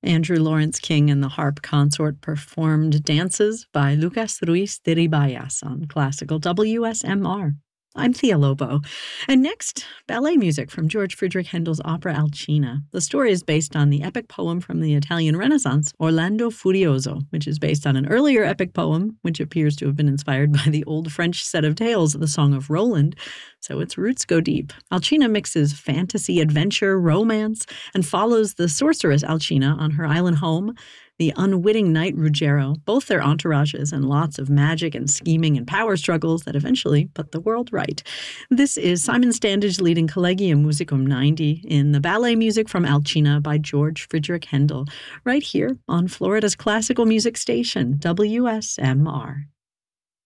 Andrew Lawrence King and the Harp Consort performed dances by Lucas Ruiz de Ribayas on classical WSMR. I'm Thea Lobo. And next, ballet music from George Friedrich Handel's opera Alcina. The story is based on the epic poem from the Italian Renaissance, Orlando Furioso, which is based on an earlier epic poem, which appears to have been inspired by the old French set of tales, the Song of Roland, so its roots go deep. Alcina mixes fantasy, adventure, romance, and follows the sorceress Alcina on her island home, the unwitting knight Ruggiero, both their entourages, and lots of magic and scheming and power struggles that eventually put the world right. This is Simon Standage leading Collegium Musicum 90 in the ballet music from Alcina by George Friedrich Handel, right here on Florida's classical music station, WSMR.